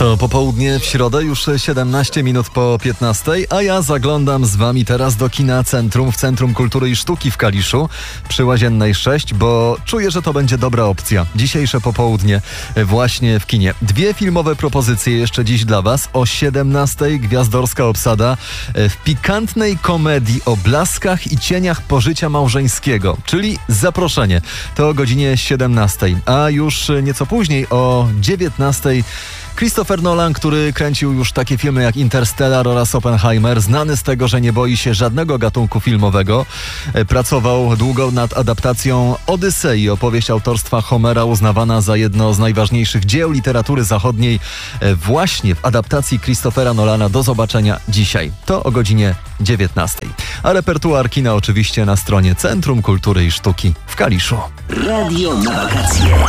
To popołudnie w środę, już 17 minut po 15, a ja zaglądam z wami teraz do kina Centrum, w Centrum Kultury i Sztuki w Kaliszu przy Łaziennej 6, bo czuję, że to będzie dobra opcja. Dzisiejsze popołudnie właśnie w kinie. Dwie filmowe propozycje jeszcze dziś dla was. O 17 gwiazdorska obsada w pikantnej komedii o blaskach i cieniach pożycia małżeńskiego, czyli Zaproszenie. To o godzinie 17, a już nieco później o 19 Christopher Nolan, który kręcił już takie filmy jak Interstellar oraz Oppenheimer, znany z tego, że nie boi się żadnego gatunku filmowego, pracował długo nad adaptacją Odysei, opowieść autorstwa Homera, uznawana za jedno z najważniejszych dzieł literatury zachodniej, właśnie w adaptacji Christophera Nolana. Do zobaczenia dzisiaj. To o godzinie 19. A repertuar kina oczywiście na stronie Centrum Kultury i Sztuki w Kaliszu. Radio na wakacje.